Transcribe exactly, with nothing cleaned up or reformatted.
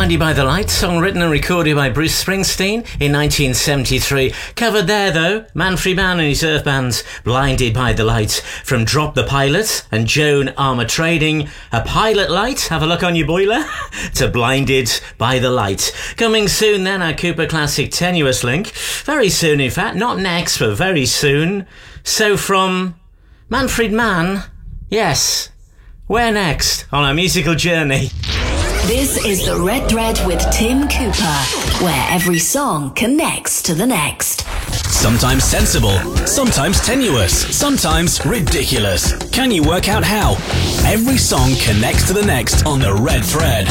Blinded by the Light, song written and recorded by Bruce Springsteen in nineteen seventy-three. Covered there, though, Manfred Mann and his Earth Band's Blinded by the Light from Drop the Pilot and Joan Armour Trading. A pilot light, have a look on your boiler, to Blinded by the Light. Coming soon then, our Cooper Classic Tenuous Link. Very soon, in fact, not next, but very soon. So from Manfred Mann, yes, where next on our musical journey? This is The Red Thread with Tim Cooper, where every song connects to the next. Sometimes sensible, sometimes tenuous, sometimes ridiculous. Can you work out how? Every song connects to the next on The Red Thread.